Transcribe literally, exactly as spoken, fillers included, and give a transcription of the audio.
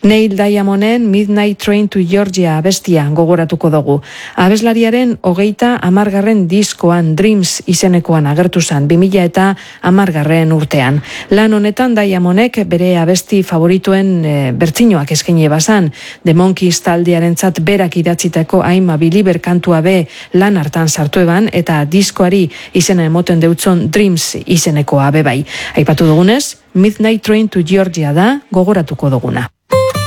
Neil Diamonden Midnight Train to Georgia abestia gogoratuko dugu. Abeslariaren hogeita hamargarren diskoan Dreams izenekoan agertu zen bi mila eta hamargarren urtean. Lan honetan Diamondek bere abesti favorituen e, bertsinoak eskaini bazan. The Monkees taldearentzat berak idatzitako I'm a Believer kantua be lan hartan sartu eban eta diskoari izena emoten deutzon Dreams izenekoa be bai. Aipatu dugunez, Midnight Train to Georgia da gogoratuko duguna.